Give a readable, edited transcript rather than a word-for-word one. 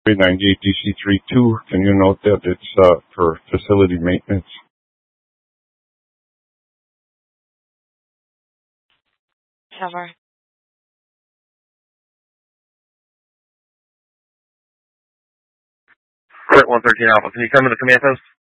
98 DC32. Can you note that it's for facility maintenance? Cover. Flight 113 Alpha, can you come to the command post?